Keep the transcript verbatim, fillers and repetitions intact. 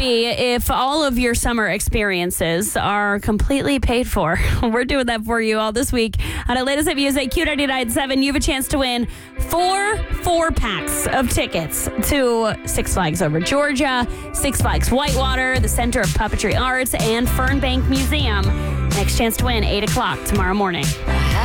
see if all of your summer experiences are completely paid for. We're doing that for you all this week on Atlanta's Hit Music, Q ninety-nine point seven. You have a chance to win four four packs of tickets to Six Flags Over Georgia, Six Flags Whitewater, the Center of Puppetry Arts, and Fernbank Museum. Next chance to win, eight o'clock tomorrow morning.